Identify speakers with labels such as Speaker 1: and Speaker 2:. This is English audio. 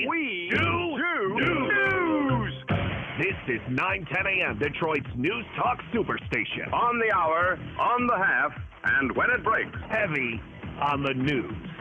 Speaker 1: We do news.
Speaker 2: This is 9:10 a.m. Detroit's News Talk Superstation.
Speaker 1: On the hour, on the half, and when it breaks.
Speaker 2: Heavy on the news.